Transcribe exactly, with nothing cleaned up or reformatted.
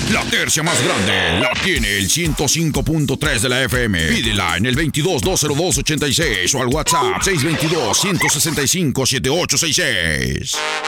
La tercia más grande la tiene el ciento cinco punto tres de la F M. Pídela en el veintidós, dos cero dos, ochenta y seis o al WhatsApp seis dos dos, uno seis cinco, siete ocho seis seis.